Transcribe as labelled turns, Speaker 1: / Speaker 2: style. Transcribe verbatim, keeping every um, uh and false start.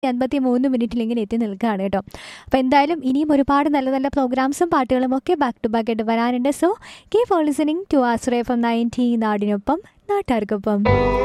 Speaker 1: അൻപത്തി മൂന്ന് മിനിറ്റിൽ ഇങ്ങനെ എത്തി നിൽക്കുകയാണ് കേട്ടോ. അപ്പോൾ എന്തായാലും ഇനിയും ഒരുപാട് നല്ല നല്ല പ്രോഗ്രാംസും പാട്ടുകളും ഒക്കെ ബാക്ക് ടു ബാക്ക് ആയിട്ട് വരാനുണ്ട്. So keep on listening to Ashraya F M ninety നാടിനൊപ്പം നാട്ടാർക്കൊപ്പം.